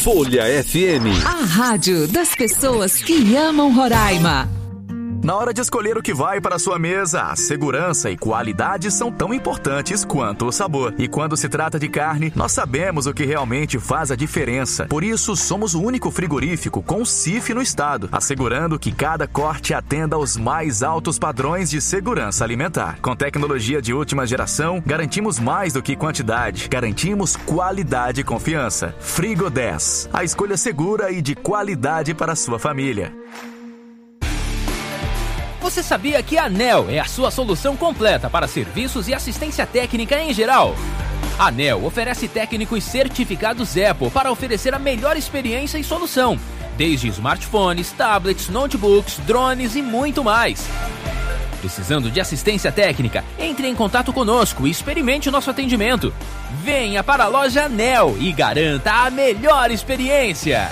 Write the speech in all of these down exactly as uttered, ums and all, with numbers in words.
Folha F M. A rádio das pessoas que amam Roraima. Na hora de escolher o que vai para a sua mesa, a segurança e qualidade são tão importantes quanto o sabor. E quando se trata de carne, nós sabemos o que realmente faz a diferença. Por isso, somos o único frigorífico com C I F no estado, assegurando que cada corte atenda aos mais altos padrões de segurança alimentar. Com tecnologia de última geração, garantimos mais do que quantidade, garantimos qualidade e confiança. Frigo dez, a escolha segura e de qualidade para a sua família. Você sabia que a ANEEL é a sua solução completa para serviços e assistência técnica em geral? A ANEEL oferece técnicos certificados Apple para oferecer a melhor experiência e solução, desde smartphones, tablets, notebooks, drones e muito mais. Precisando de assistência técnica? Entre em contato conosco e experimente o nosso atendimento. Venha para a loja ANEEL e garanta a melhor experiência.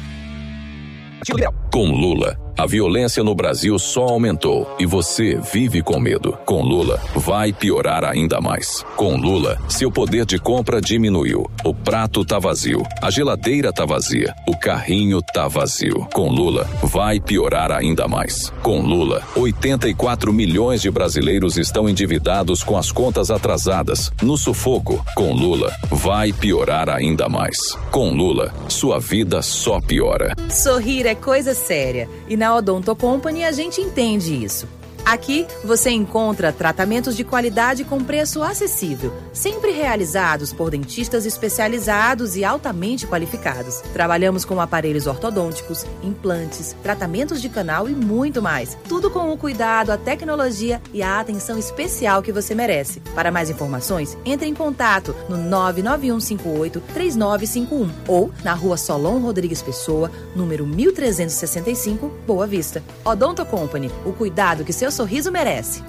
Com Lula, a violência no Brasil só aumentou e você vive com medo. Com Lula, vai piorar ainda mais. Com Lula, seu poder de compra diminuiu. O prato tá vazio, a geladeira tá vazia, o carrinho tá vazio. Com Lula, vai piorar ainda mais. Com Lula, oitenta e quatro milhões de brasileiros estão endividados com as contas atrasadas, no sufoco. Com Lula, vai piorar ainda mais. Com Lula, sua vida só piora. Sorrir é coisa séria e na Odonto Company a gente entende isso. Aqui você encontra tratamentos de qualidade com preço acessível, sempre realizados por dentistas especializados e altamente qualificados. Trabalhamos com aparelhos ortodônticos, implantes, tratamentos de canal e muito mais. Tudo com o cuidado, a tecnologia e a atenção especial que você merece. Para mais informações, entre em contato no nove nove um cinco oito três nove cinco um ou na rua Solon Rodrigues Pessoa, número mil trezentos e sessenta e cinco, Boa Vista. Odonto Company, o cuidado que seu sorriso merece.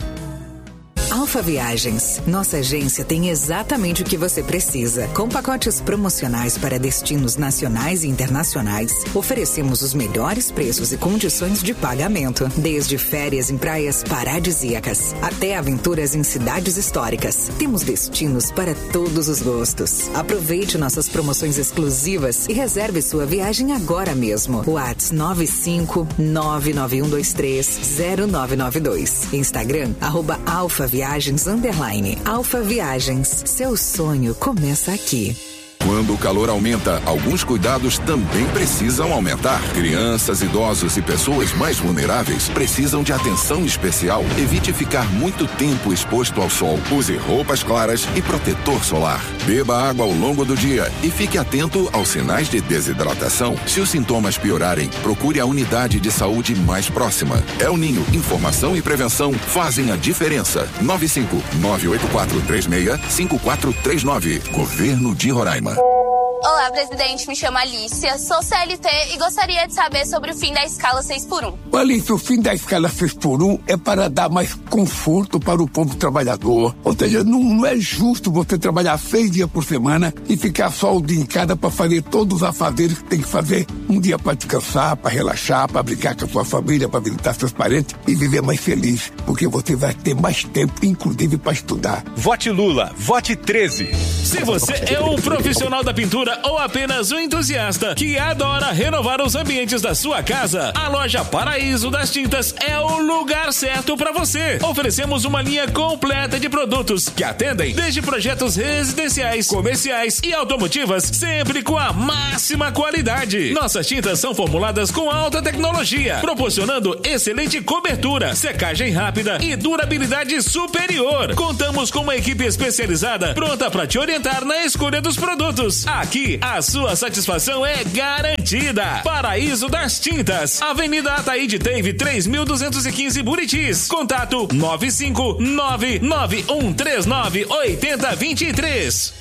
Alfa Viagens. Nossa agência tem exatamente o que você precisa. Com pacotes promocionais para destinos nacionais e internacionais, oferecemos os melhores preços e condições de pagamento. Desde férias em praias paradisíacas até aventuras em cidades históricas. Temos destinos para todos os gostos. Aproveite nossas promoções exclusivas e reserve sua viagem agora mesmo. WhatsApp nove cinco nove nove um dois três zero nove nove dois. Instagram, arroba Alfa Viagens. Viagens Underline. Alfa Viagens. Seu sonho começa aqui. Quando o calor aumenta, alguns cuidados também precisam aumentar. Crianças, idosos e pessoas mais vulneráveis precisam de atenção especial. Evite ficar muito tempo exposto ao sol. Use roupas claras e protetor solar. Beba água ao longo do dia e fique atento aos sinais de desidratação. Se os sintomas piorarem, procure a unidade de saúde mais próxima. El Ninho, informação e prevenção fazem a diferença. nove cinco nove oito quatro três seis cinco quatro três nove. Governo de Roraima. Olá, presidente. Me chamo Alicia, sou C L T e gostaria de saber sobre o fim da escala seis por um. Alicia, o fim da escala seis por um é para dar mais conforto para o povo trabalhador. Ou seja, não, não é justo você trabalhar seis dias por semana e ficar só o dia em casa para fazer todos os afazeres que tem que fazer. Um dia para descansar, para relaxar, para brincar com a sua família, para visitar seus parentes e viver mais feliz. Porque você vai ter mais tempo, inclusive, para estudar. Vote Lula, vote treze. Se você é um profissional da pintura ou apenas um entusiasta que adora renovar os ambientes da sua casa, a loja Paraíso das Tintas é o lugar certo para você. Oferecemos uma linha completa de produtos que atendem desde projetos residenciais, comerciais e automotivas, sempre com a máxima qualidade. Nossas tintas são formuladas com alta tecnologia, proporcionando excelente cobertura, secagem rápida e durabilidade superior. Contamos com uma equipe especializada pronta para te orientar na escolha dos produtos. Aqui, a sua satisfação é garantida. Paraíso das Tintas, Avenida Ataíde Teve três mil duzentos e quinze, Buritis. Contato nove cinco nove nove um três nove oito zero dois três.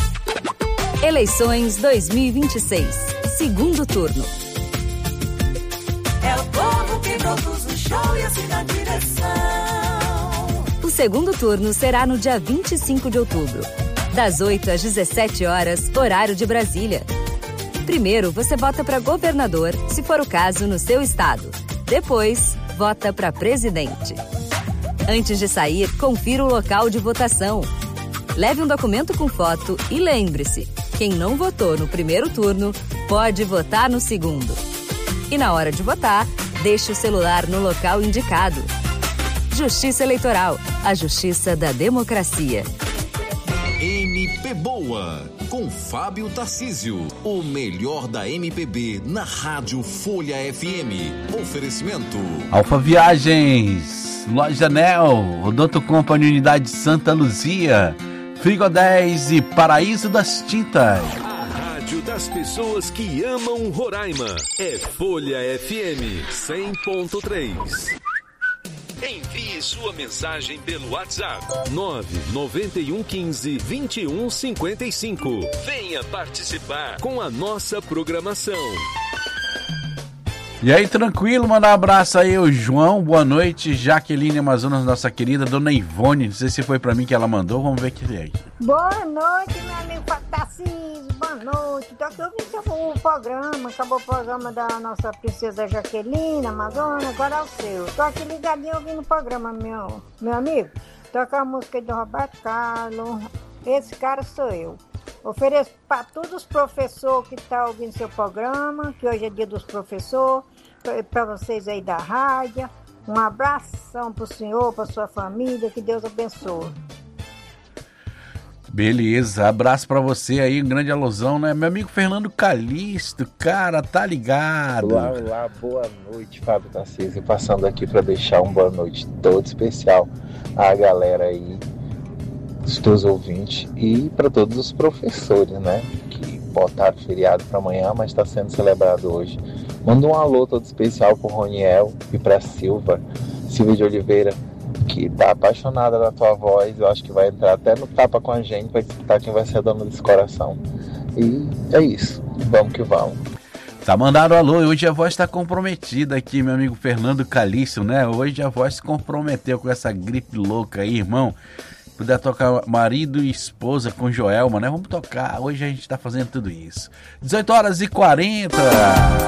Eleições dois mil e vinte e seis. Segundo turno. É o povo que produz o show e assim na direção. O segundo turno será no dia vinte e cinco de outubro. Das oito às dezessete horas, horário de Brasília. Primeiro, você vota para governador, se for o caso, no seu estado. Depois, vota para presidente. Antes de sair, confira o local de votação. Leve um documento com foto e lembre-se, Quem não votou no primeiro turno pode votar no segundo. E na hora de votar, deixe o celular no local indicado. Justiça Eleitoral, a justiça da democracia. M P Boa, com Fábio Tarcísio. O melhor da M P B na Rádio Folha F M. Oferecimento Alfa Viagens, Loja Nel, Odonto Company Unidade Santa Luzia, Frigo dez e Paraíso das Tintas. A rádio das pessoas que amam Roraima é Folha F M cem ponto três. Envie sua mensagem pelo WhatsApp nove nove um um cinco, dois um cinco cinco. Venha participar com a nossa programação. E aí, tranquilo? Mandar um abraço aí, o João, boa noite. Jaqueline Amazonas, nossa querida Dona Ivone, não sei se foi pra mim que ela mandou, vamos ver que é. Boa noite, meu amigo Tarcísio, boa noite. Tô aqui ouvindo o programa, acabou o programa da nossa princesa Jaqueline Amazonas, agora é o seu. Tô aqui ligadinho ouvindo o programa, meu, meu amigo. Toca a música do Roberto Carlos, esse cara sou eu. Ofereço para todos os professores que estão tá ouvindo seu programa, que hoje é dia dos professores, para vocês aí da rádio. Um abração para o senhor, para sua família, que Deus abençoe. Beleza, abraço pra você aí, um grande alusão, né? Meu amigo Fernando Calixto, cara, tá ligado? Olá, olá, boa noite, Fábio Tarcísio, passando aqui pra deixar um boa noite todo especial à galera aí, os teus ouvintes e para todos os professores, né? Que botaram feriado pra amanhã, mas está sendo celebrado hoje. Manda um alô todo especial pro Roniel e pra Silva, Silvia de Oliveira, que tá apaixonada da tua voz. Eu acho que vai entrar até no tapa com a gente pra disputar quem vai ser a dona desse coração. E é isso, vamos que vamos. Tá mandado alô, hoje a voz tá comprometida aqui, meu amigo Fernando Calixto, né? Hoje a voz se comprometeu com essa gripe louca aí, irmão. Puder tocar marido e esposa com Joelma, né? Vamos tocar, hoje a gente tá fazendo tudo isso. dezoito horas e quarenta.